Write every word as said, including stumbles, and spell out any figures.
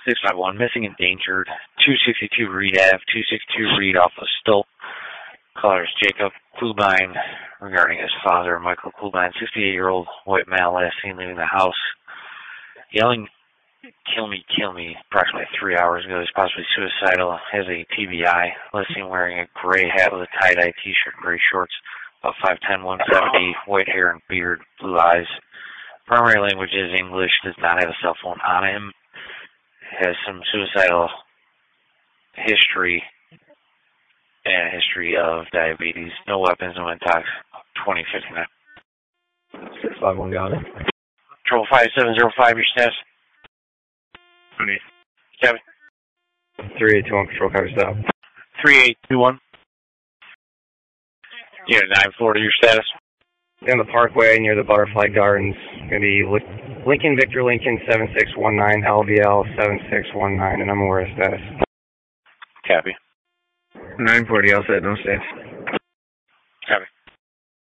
six five one, missing endangered, two sixty-two Reed Ave, two sixty-two Reed off of Stolt. Caller is Jacob Klubine regarding his father, Michael Klubine, sixty-eight-year-old white male, last seen leaving the house, yelling, "Kill me, kill me," approximately three hours ago. He's possibly suicidal, has a T B I, last seen wearing a gray hat with a tie-dye t-shirt, gray shorts, about five ten, one seventy, white hair and beard, blue eyes. Primary language is English, does not have a cell phone on him, has some suicidal history and a history of diabetes. No weapons, no intox. twenty fifty-nine. six five one, got it. Trouble five seven zero five, your status. Kevin. three eight two one, control cover stop. three eight two one. Unit nine forty, your status. On the Parkway near the Butterfly Gardens. Going to be Lincoln Victor Lincoln seven six one nine, L V L seven six one nine, and I'm aware of status. Copy. nine forty, all set, no status.